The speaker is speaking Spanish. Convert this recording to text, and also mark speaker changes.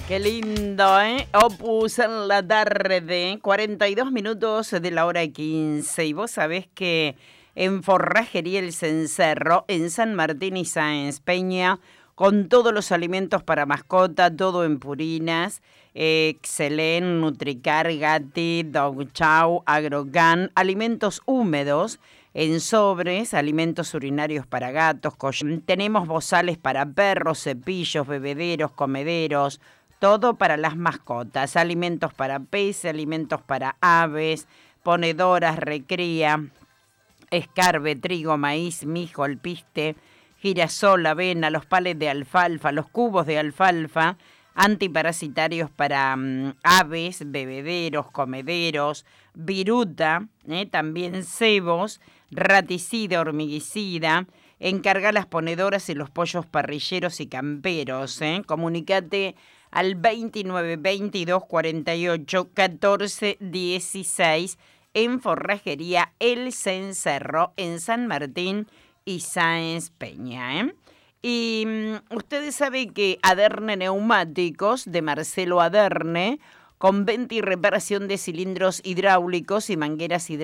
Speaker 1: Qué lindo, ¿eh? Opus en la tarde, 42 minutos de la hora 15. Y vos sabés que en Forrajería El Cencerro, en San Martín y Sáenz Peña, con todos los alimentos para mascota, todo en purinas, Excelente, Nutricar, Gatti, Dog Chow, Agrogan, alimentos húmedos en sobres, alimentos urinarios para gatos, tenemos bozales para perros, cepillos, bebederos, comederos, todo para las mascotas, alimentos para peces, alimentos para aves, ponedoras, recría, escarbe, trigo, maíz, mijo, alpiste, girasol, avena, los palets de alfalfa, los cubos de alfalfa, antiparasitarios para aves, bebederos, comederos, viruta, también cebos, raticida, hormiguicida. Encarga las ponedoras y los pollos parrilleros y camperos. Comunicate al 29 22 48 14 16 en Forrajería El Cencerro, en San Martín y Sáenz Peña. Y ustedes saben que Aderne Neumáticos, de Marcelo Aderne, con venta y reparación de cilindros hidráulicos y mangueras hidráulicas,